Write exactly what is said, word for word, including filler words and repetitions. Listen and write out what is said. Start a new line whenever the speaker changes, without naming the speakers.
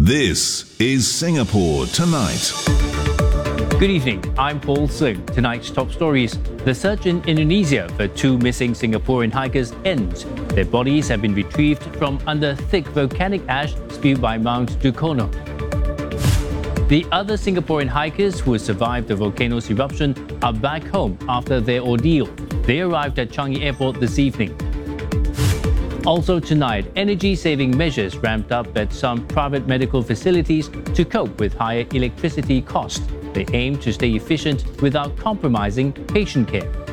This is Singapore Tonight.
Good evening, I'm Paul Sing. Tonight's top stories. The search in Indonesia for two missing Singaporean hikers ends. Their bodies have been retrieved from under thick volcanic ash spewed by Mount Dukono. The other Singaporean hikers who survived the volcano's eruption are back home after their ordeal. They arrived at Changi Airport this evening. Also tonight, energy-saving measures ramped up at some private medical facilities to cope with higher electricity costs. They aim to stay efficient without compromising patient care.